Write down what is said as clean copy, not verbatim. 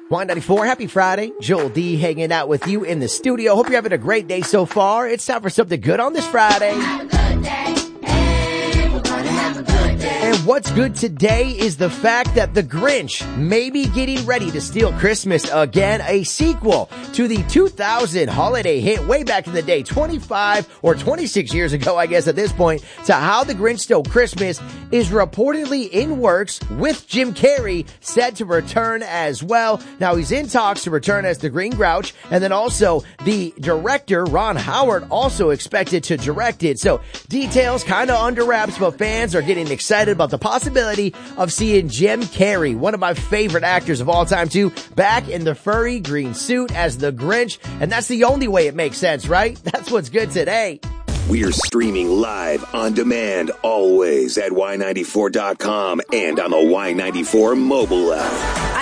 Y94, happy Friday. Joel D hanging out with you in the studio. Hope you're having a great day so far. It's time for something good on this Friday. Have a good day. Hey, we're gonna have a good day. And what's good today is the fact that The Grinch may be getting ready to steal Christmas again, a sequel to the 2000 holiday hit way back in the day, 25 or 26 years ago, I guess at this point, to How the Grinch Stole Christmas is reportedly in works with Jim Carrey set to return as well. Now he's in talks to return as the Green Grouch, and then also the director, Ron Howard, also expected to direct it. So details kind of under wraps, but fans are getting excited about the possibility of seeing Jim Carrey, one of my favorite actors of all time too, back in the furry green suit as the Grinch. And that's the only way it makes sense, right? That's what's good today. We're streaming live on demand always at Y94.com and on the Y94 mobile app.